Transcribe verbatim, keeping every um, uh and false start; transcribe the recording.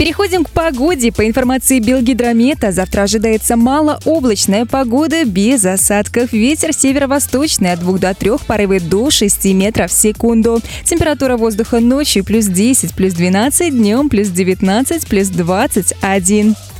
Переходим к погоде. По информации Белгидромета, завтра ожидается малооблачная погода без осадков. Ветер северо-восточный от двух до трёх, порывы до шести метров в секунду. Температура воздуха ночью плюс десять, плюс двенадцать, днем плюс девятнадцать, плюс двадцать один.